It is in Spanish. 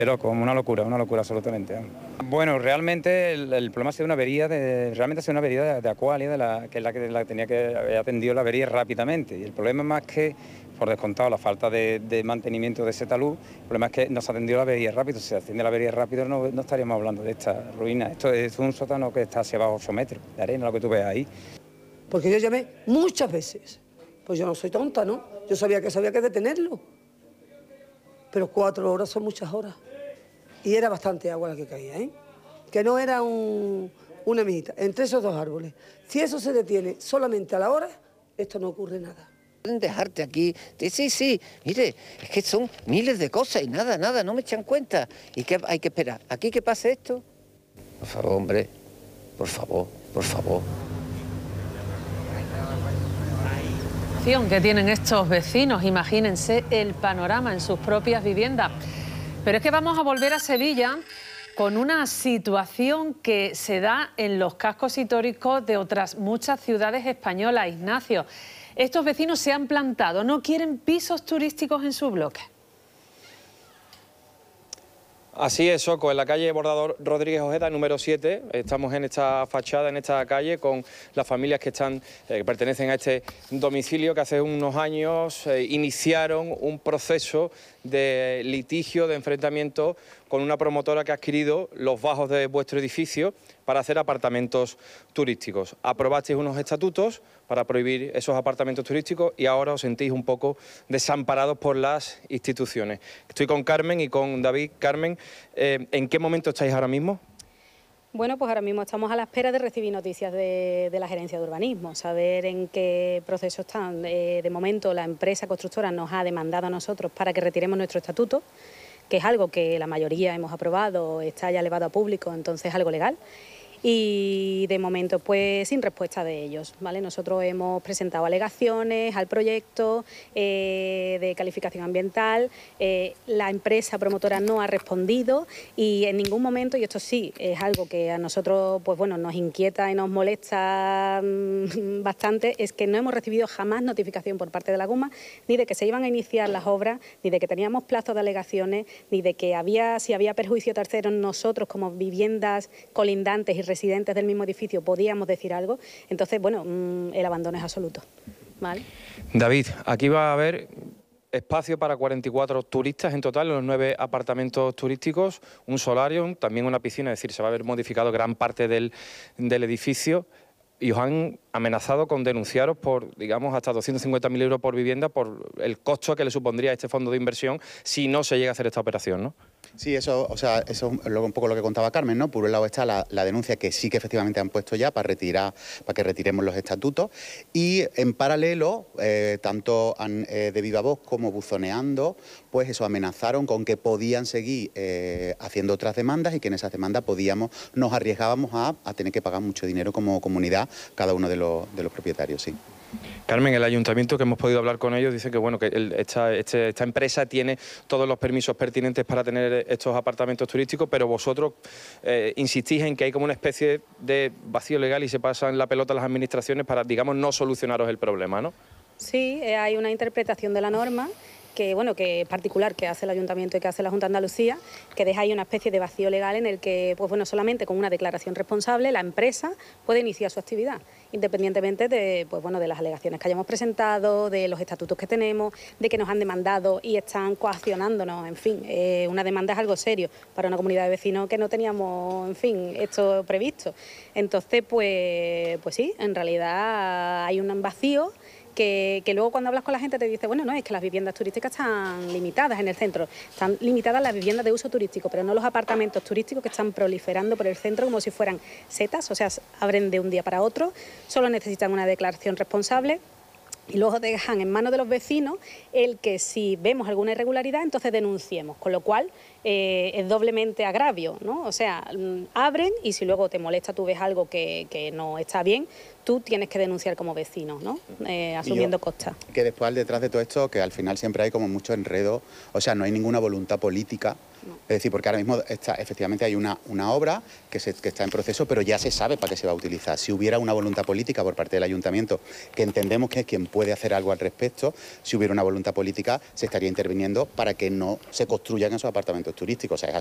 Pero como una locura absolutamente. Bueno, realmente el problema ha sido una avería de Aqualia, que es la que tenía que haber atendido la avería rápidamente. Y el problema es más que, por descontado, la falta de mantenimiento de ese talud. El problema es que no se ha atendido la avería rápido. Si se atiende la avería rápido no estaríamos hablando de esta ruina. Esto es un sótano que está hacia abajo 8 metros de arena, lo que tú ves ahí. Porque yo llamé muchas veces. Pues yo no soy tonta, ¿no? Yo sabía que detenerlo. Pero 4 horas son muchas horas. Y era bastante agua la que caía, ¿eh? Que no era una minita, entre esos dos árboles. Si eso se detiene solamente a la hora, esto no ocurre nada. Pueden dejarte aquí, sí, mire, es que son miles de cosas y nada, no me echan cuenta. ¿Y qué hay que esperar? ¿Aquí que pase esto? Por favor, hombre, por favor. Que tienen estos vecinos, imagínense el panorama en sus propias viviendas. Pero es que vamos a volver a Sevilla con una situación que se da en los cascos históricos de otras muchas ciudades españolas, Ignacio. Estos vecinos se han plantado, no quieren pisos turísticos en su bloque. Así es, Soco, en la calle Bordador Rodríguez Ojeda, número 7. Estamos en esta fachada, en esta calle, con las familias que pertenecen a este domicilio que hace unos años iniciaron un proceso de litigio, de enfrentamiento con una promotora que ha adquirido los bajos de vuestro edificio para hacer apartamentos turísticos. Aprobasteis unos estatutos para prohibir esos apartamentos turísticos y ahora os sentís un poco desamparados por las instituciones. Estoy con Carmen y con David. Carmen, ¿en qué momento estáis ahora mismo? Bueno, pues ahora mismo estamos a la espera de recibir noticias de la Gerencia de Urbanismo, saber en qué proceso están. De momento la empresa constructora nos ha demandado a nosotros para que retiremos nuestro estatuto, que es algo que la mayoría hemos aprobado, está ya elevado a público, entonces es algo legal. Y de momento pues sin respuesta de ellos, ¿vale? Nosotros hemos presentado alegaciones al proyecto de calificación ambiental, la empresa promotora no ha respondido y en ningún momento, y esto sí es algo que a nosotros pues bueno, nos inquieta y nos molesta bastante, es que no hemos recibido jamás notificación por parte de la GUMA ni de que se iban a iniciar las obras, ni de que teníamos plazos de alegaciones, ni de que si había perjuicio tercero nosotros como viviendas colindantes y residentes del mismo edificio podíamos decir algo. Entonces, bueno, el abandono es absoluto, ¿vale? David, aquí va a haber espacio para 44 turistas en total en los 9 apartamentos turísticos, un solarium, también una piscina, es decir, se va a ver modificado gran parte del edificio. Y os han amenazado con denunciaros por, digamos, hasta 250.000 euros por vivienda por el costo que le supondría a este fondo de inversión si no se llega a hacer esta operación, ¿no? Sí, eso es un poco lo que contaba Carmen, ¿no? Por un lado está la denuncia que sí que efectivamente han puesto ya para que retiremos los estatutos y en paralelo, tanto de viva voz como buzoneando, pues eso, amenazaron con que podían seguir haciendo otras demandas y que en esas demandas nos arriesgábamos a tener que pagar mucho dinero como comunidad cada uno de los propietarios, sí. Carmen, el ayuntamiento, que hemos podido hablar con ellos, dice que bueno, que esta empresa tiene todos los permisos pertinentes para tener estos apartamentos turísticos, pero vosotros insistís en que hay como una especie de vacío legal y se pasan la pelota a las administraciones para, digamos, no solucionaros el problema, ¿no? Sí, hay una interpretación de la norma que particular que hace el Ayuntamiento y que hace la Junta de Andalucía, que deja ahí una especie de vacío legal en el que, pues bueno, solamente con una declaración responsable la empresa puede iniciar su actividad, independientemente de, pues bueno, de las alegaciones que hayamos presentado, de los estatutos que tenemos, de que nos han demandado y están coaccionándonos, en fin, una demanda es algo serio para una comunidad de vecinos que no teníamos, en fin, esto previsto. Entonces, pues sí, en realidad hay un vacío que luego cuando hablas con la gente te dice, bueno, no, es que las viviendas turísticas están limitadas en el centro, están limitadas las viviendas de uso turístico, pero no los apartamentos turísticos que están proliferando por el centro como si fueran setas, o sea, abren de un día para otro, solo necesitan una declaración responsable. Y luego dejan en manos de los vecinos el que si vemos alguna irregularidad, entonces denunciemos, con lo cual es doblemente agravio, ¿no? O sea, abren y si luego te molesta, tú ves algo que no está bien, tú tienes que denunciar como vecino, ¿no? Asumiendo costas. Que después detrás de todo esto, que al final siempre hay como mucho enredo, o sea, no hay ninguna voluntad política Es decir, porque ahora mismo efectivamente hay una obra que está en proceso, pero ya se sabe para qué se va a utilizar. Si hubiera una voluntad política por parte del ayuntamiento, que entendemos que es quien puede hacer algo al respecto, si hubiera una voluntad política se estaría interviniendo para que no se construyan esos apartamentos turísticos. O sea,